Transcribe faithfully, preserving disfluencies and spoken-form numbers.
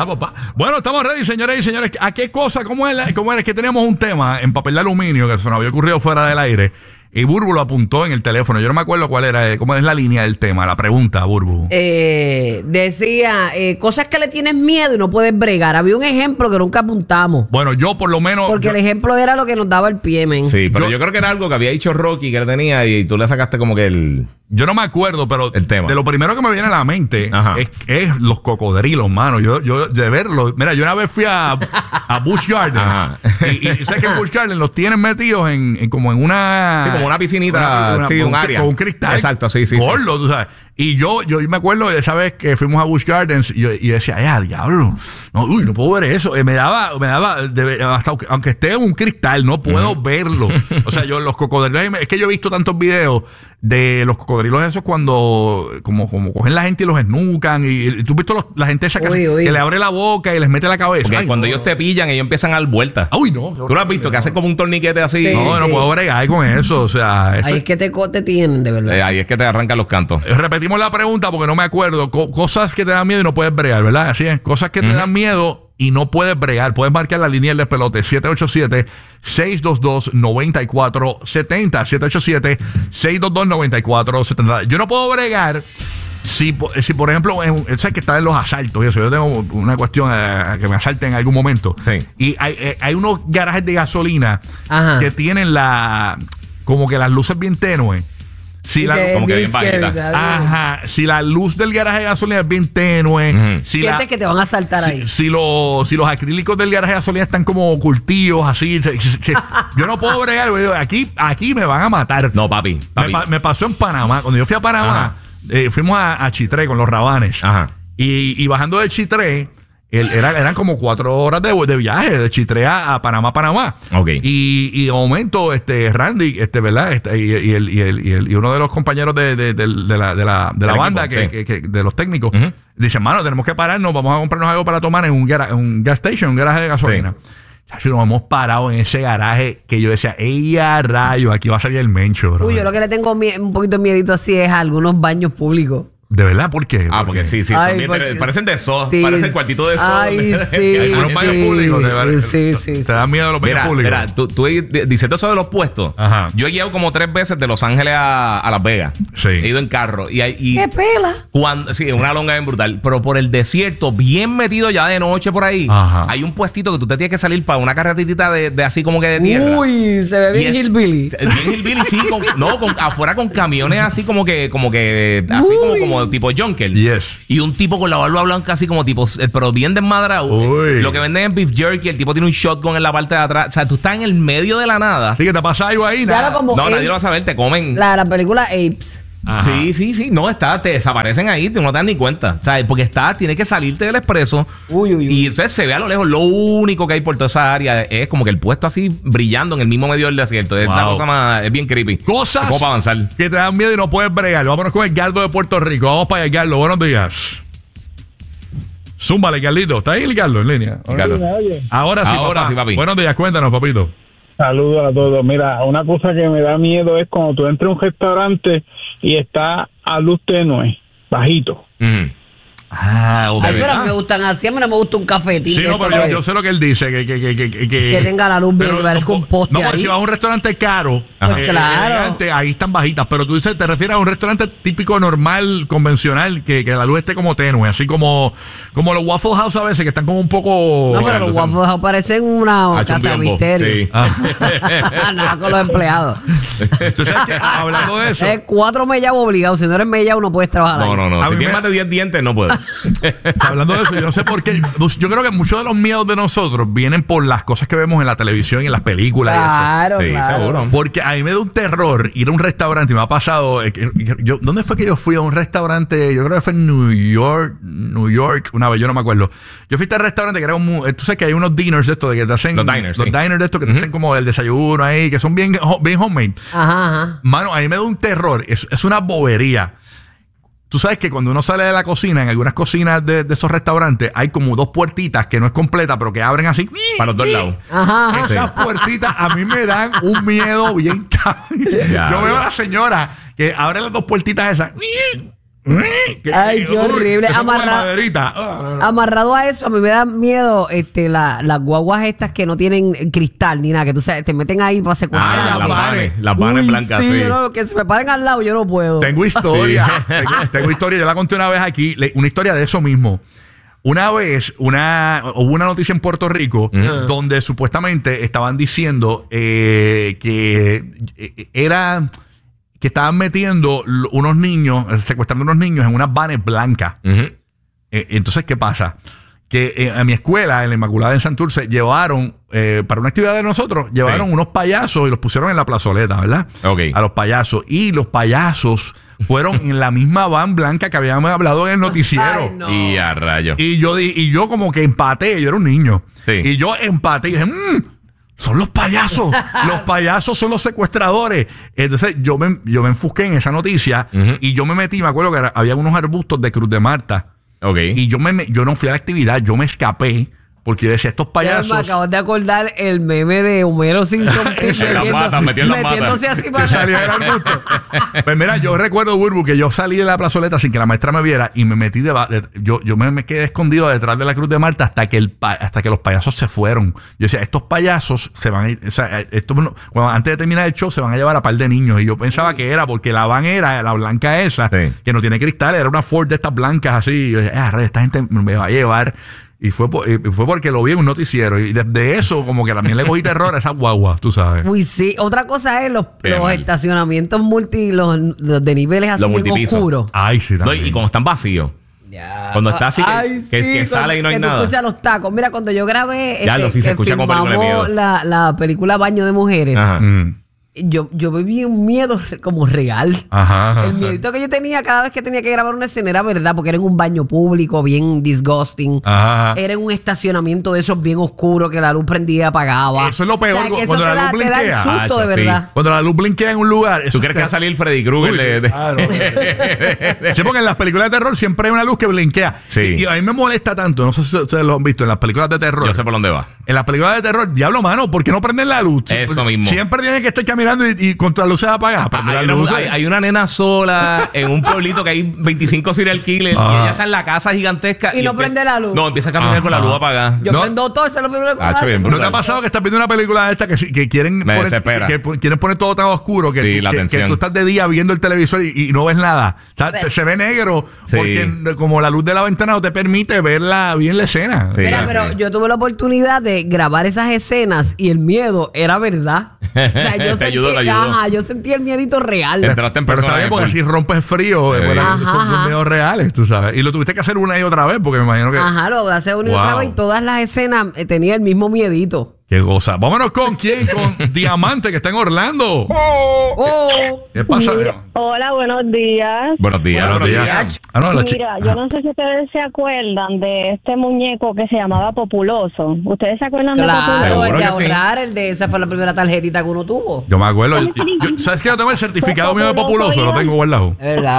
ya, papá. Bueno, estamos ready, señores y señores. ¿A qué cosa? ¿Cómo es, la, cómo es que tenemos un tema en papel de aluminio que se nos había ocurrido fuera del aire? Y Burbu lo apuntó en el teléfono. Yo no me acuerdo cuál era, cómo es la línea del tema, la pregunta, Burbu. Eh, decía, eh, cosas que le tienes miedo y no puedes bregar. Había un ejemplo que nunca apuntamos. Bueno, yo por lo menos... Porque yo, el ejemplo era lo que nos daba el pie, men. Sí, pero yo, Yo- yo creo que era algo que había dicho Rocky que él tenía y tú le sacaste como que el... yo no me acuerdo, pero El tema. de lo primero que me viene a la mente Ajá. es, es los cocodrilos, mano. Yo, yo de verlos... Mira, yo una vez fui a, a Busch Gardens. Ajá. Y, y sé que en Busch Gardens los tienen metidos en, en como en una... Sí, como una piscinita, sí, con un cri- área. Con un cristal. Exacto, sí, sí, sí. Gordo, tú sabes. Y yo, yo me acuerdo de esa vez que fuimos a Busch Gardens y yo, y yo decía, ya, diablo, no, uy, no puedo ver eso. Y me daba, me daba, de- hasta aunque- aunque esté en un cristal, no puedo verlo. O sea, yo los cocodrilos, es que yo he visto tantos videos de los cocodrilos esos cuando como, como cogen la gente y los esnucan. Y, y tú has visto los- la gente esa que, Uy, uy. que le abre la boca y les mete la cabeza. Porque Ay, cuando no. ellos te pillan, ellos empiezan a dar vueltas. Uy, no. ¿Tú lo has visto? Que hacen como un torniquete así. Sí. No, no puedo bregar con eso. O sea, eso Ahí es- es que te, co- te tienen, de verdad. Eh, ahí es que te arrancan los cantos. Repetimos la pregunta porque no me acuerdo. Co- cosas que te dan miedo y no puedes bregar, ¿verdad? Así es. Cosas que te dan miedo y no puedes bregar. Puedes marcar la línea del despelote siete ocho siete, seis dos dos, nueve cuatro siete cero. siete ocho siete, seis dos dos, nueve cuatro siete cero. Yo no puedo bregar si, po- si por ejemplo, en, sabes que está en los asaltos y eso. Yo tengo una cuestión a, a que me asalten en algún momento. Sí. Y hay, eh, hay unos garajes de gasolina Ajá. que tienen la como que las luces bien tenues. Si Y la, que como que bien bien scary, bajita. ¿sabes? Ajá, si la luz del garaje de gasolina es bien tenue, Ujú. si, la- Sientes que te van a saltar si, ahí. si los, si los acrílicos del garaje de gasolina están como curtidos, así, se- se- se- yo no puedo bregar, güey, aquí, aquí me van a matar. No, papi. me, papi. pa- me pasó en Panamá, cuando yo fui a Panamá, eh, fuimos a, a Chitré con los rabanes, Ajá. y, y bajando de Chitré, el- era- eran como cuatro horas de, de viaje de Chitré a, a Panamá, Panamá. Ok. Y, y de momento, este, Randy, este, ¿verdad? Este, y, y el, y, el, y, el- y uno de los compañeros de, de, de, de la, de la, de la Del banda, equipo, que, sí. que- que- de los técnicos, Ujú. dice, mano, tenemos que pararnos, vamos a comprarnos algo para tomar en un, gara- en un gas station, un garaje de gasolina. Chacho, nos hemos parado en ese garaje que yo decía, ¡ey, a rayo! Aquí va a salir el mencho, bro. Uy, yo lo que le tengo mie- un poquito de miedito así es a algunos baños públicos. ¿De verdad? ¿Por qué? Ah, ¿Por porque qué? sí, sí. Ay, son bien- porque- parecen de eso. sí. Parecen cuartito de eso. Ay, sí. Hay unos baños sí, públicos. de verdad. sí, sí, ¿Te sí. dan miedo los baños Mira, públicos? mira, tú, tú di- diciendo eso de los puestos, Ajá. yo he guiado como tres veces de Los Ángeles a, a Las Vegas. Sí. He ido en carro. Y, hay- y ¡Qué pela! cuando, sí, una longa bien brutal. Pero por el desierto, bien metido ya de noche por ahí, Ajá. hay un puestito que tú te tienes que salir para una carretita de, de así como que de tierra. Uy, se ve bien Y es- hillbilly. Bien hillbilly, sí, con, no, con, afuera con camiones así como que, como que, así como, Uy. como tipo Junker. Yes. Y un tipo con la barba blanca así como tipo, eh, pero bien desmadrado. Uy. Lo que venden es beef jerky, el tipo tiene un shotgun en la parte de atrás. O sea, tú estás en el medio de la nada. Así que te pasa algo ahí, Claro, nada. como No, nadie Apes. lo va a saber, te comen. La, la película Apes. Ajá. Sí, sí, sí. No, está, te desaparecen ahí, tú no te das ni cuenta. O sea, porque está, tienes que salirte del expreso. Uy, uy, uy. Y eso es- se ve a lo lejos. Lo único que hay por toda esa área es como que el puesto así brillando en el mismo medio del desierto. Es la Wow. cosa más, es bien creepy. Cosas Es como para avanzar. que te dan miedo y no puedes bregar. Vámonos con el Gardo de Puerto Rico. Vamos para allá, Gardo. Buenos días. Zúmbale, Carlito. ¿Está ahí el Gardo en línea? Carlos. Ahora sí, Ahora papá. sí, papi. Buenos días, cuéntanos, papito. Saludos a todos. Mira, una cosa que me da miedo es cuando tú entras a un restaurante y está a luz tenue, bajito. Ujú. Ah, ok. Ay, pero a mí verdad. me gustan así. A mí no me gusta un cafetín. Sí, de no, esto pero yo, que- yo sé lo que él dice, que, que, que, que, que, Que tenga la luz bien, que parezca un poste No, porque ahí. si vas a un restaurante caro, Pues eh, claro. elegante, ahí están bajitas, pero tú dices, te refieres a un restaurante típico, normal, convencional, que, que la luz esté como tenue, así como, como los Waffle House a veces, que están como un poco... No, pero los entonces- Waffle House parecen una Ah, casa de chumbiombo. misterio. Sí. Ah. Nada con los empleados. ¿Tú sabes que, hablando de eso, Es cuatro mellavos obligados. Si no eres mellao, no puedes trabajar No, ahí. no, no. A Si mí tienes me- más de diez dientes, no puedo. hablando de eso, yo no sé por qué, yo creo que muchos de los miedos de nosotros vienen por las cosas que vemos en la televisión y en las películas y eso. Claro, Sí, claro. seguro. Porque a mí me da un terror ir a un restaurante y me ha pasado. eh, que- que yo, ¿Dónde fue que yo fui a un restaurante? Yo creo que fue en New York, New York, una vez, yo no me acuerdo. Yo fui a este restaurante que era un. mu- Tú sabes que hay unos dinners de estos de que te hacen. Los diners, Los sí. diners de estos que te hacen como el desayuno ahí, que son bien, ho- bien homemade. Ajá, ajá. Mano, a mí me da un terror. Es, es una bobería. Tú sabes que cuando uno sale de la cocina, en algunas cocinas de, de esos restaurantes, hay como dos puertitas que no es completa, pero que abren así. Para los dos lados. Ajá, ajá. Esas puertitas a mí me dan un miedo bien cabrón. Ya, Yo veo ya. a la señora que abre las dos puertitas esas. Ay, qué horrible. Eso como de Amarra- maderita. Ah, no, no. Amarrado a eso, a mí me da miedo este, la- las guaguas estas que no tienen cristal ni nada, que tú sabes, te meten ahí para secuestrar. Ah, Ah, las las vanes. vanes, las vanes Uy, blancas, sí, sí. yo no- que se me paren al lado, yo no puedo. Tengo historia. tengo, tengo historia. Yo la conté una vez aquí. le- Una historia de eso mismo. Una vez, una, hubo una noticia en Puerto Rico Ujú. donde supuestamente estaban diciendo eh, que eh, era que estaban metiendo l- unos niños, eh, secuestrando unos niños en unas vanes blancas. Ujú. Eh, entonces, ¿qué pasa? Que eh, a mi escuela, en la Inmaculada en Santurce, llevaron, eh, para una actividad de nosotros, llevaron Sí. unos payasos y los pusieron en la plazoleta, ¿verdad? Ok. A los payasos. Y los payasos fueron en la misma van blanca que habíamos hablado en el noticiero. Ay, no. Y a rayo. Y yo di- y yo como que empaté, yo era un niño. Sí. Y yo empaté y dije, "Mm, son los payasos. Los payasos son los secuestradores". Entonces yo me, yo me enfusqué en esa noticia Ujú. y yo me metí, me acuerdo que era- había unos arbustos de Cruz de Marta. Ok. Y yo, me, me- yo no fui a la actividad, yo me escapé porque yo decía, estos Ya payasos... me acabo de acordar el meme de Homero Simpson En las matas, metió en las matas. metiéndose así que para salía del arbusto. Pues mira, yo recuerdo, Burbu, que yo salí de la plazoleta sin que la maestra me viera y me metí de, de- yo, yo me, me quedé escondido detrás de la Cruz de Marta hasta que el pa- hasta que los payasos se fueron. Yo decía, estos payasos se van a ir, o sea, esto no- cuando, antes de terminar el show se van a llevar a par de niños. Y yo pensaba que era porque la van era la blanca esa, Sí. que no tiene cristales, era una Ford de estas blancas así. Y yo decía, ah, rey, esta gente me va a llevar. Y fue, por- y fue porque lo vi en un noticiero. Y desde eso, como que también le cogí terror a esas guaguas, tú sabes. Uy, sí. Otra cosa es los, Qué los mal. estacionamientos multi, los, los de niveles así Los bien multipisos. oscuros. Ay, sí, No, también. y cuando están vacíos. Ya. Cuando está así que- Ay, que- que cuando- sale y no hay que tú nada. escuchas los tacos. Mira, cuando yo grabé Ya este, lo sí, se que escucha como película de filmamos miedo. la, la película Baño de Mujeres, Ajá. Mm. yo, yo viví un miedo re- como real. Ajá, ajá. El miedito que yo tenía cada vez que tenía que grabar una escena era verdad, porque era en un baño público bien disgusting. Ajá. Era en un estacionamiento de esos bien oscuros que la luz prendía y apagaba. Eso es lo peor, O sea, que eso cuando te la da, luz te da el blinquea. susto Ah, de eso sí. verdad. Cuando la luz blinquea en un lugar. eso ¿Tú crees te- que va a salir Freddy Krueger? Uy, de- de- claro. Sí, porque en las películas de terror siempre hay una luz que blinquea. Sí. Y, y a mí me molesta tanto, no sé si ustedes lo han visto, en las películas de terror. Yo sé por dónde va. En las películas de terror, diablo, mano, ¿por qué no prenden la luz? Eso mismo. Siempre tienen que estar caminando y, y con las luces apagadas. Prende Hay las una, luces. hay- hay una nena sola en un pueblito que hay veinticinco serial killers Ah. y ella está en la casa gigantesca. Y no empieza- prende la luz. No, empieza a caminar Ajá. con la luz apagada. Yo No. prendo todo, eso es lo primero que Ah, hace. bien, ¿No te ha brutal. pasado que estás viendo una película de esta que, que quieren, Me poner, desespera. que, que quieren poner todo tan oscuro que, Sí, tú, la que- que tensión. tú estás de día viendo el televisor y, y no ves nada? O sea, te- se ve negro Sí. porque como la luz de la ventana no te permite verla bien la escena. Sí. Mira, pero sí. yo tuve la oportunidad de grabar esas escenas y el miedo era verdad. O sea, yo Te sentí, ayudó, te ayudó. Ajá, yo sentí el miedito real. Entraste en Pero está persona. bien porque así rompes frío. Sí. eh, bueno, Ajá, son, son ajá. medios reales, tú sabes. Y lo tuviste que hacer una y otra vez porque me imagino que... Ajá, lo hace una y otra Wow. vez y todas las escenas eh, tenía el mismo miedito. Qué cosa. Vámonos con quién? Con Diamante, que está en Orlando. Oh, ¿Qué pasa? Hola, buenos días. Buenos días. Buenos buenos días. días. Ah, no, la chi- Mira, yo no sé si ustedes se acuerdan de este muñeco que se llamaba Populoso. ¿Ustedes se acuerdan de claro, Seguro el de que sí. ahorrar, el de esa fue la primera tarjetita que uno tuvo. Yo me acuerdo. yo- yo- ¿Sabes qué? Yo tengo el certificado mío de populoso, lo tengo guardado. Es verdad.